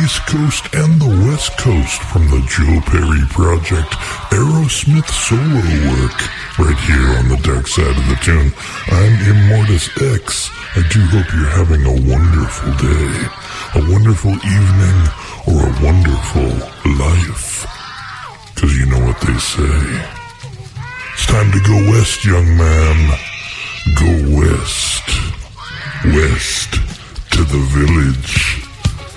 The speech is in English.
East Coast and the West Coast from the Joe Perry Project Aerosmith solo work right here on the Dark Side of the Tune. I'm Immortus X. I do hope you're having a wonderful day, a wonderful evening, or a wonderful life. 'Cause you know what they say. It's time to go west, young man. Go west. West to the village.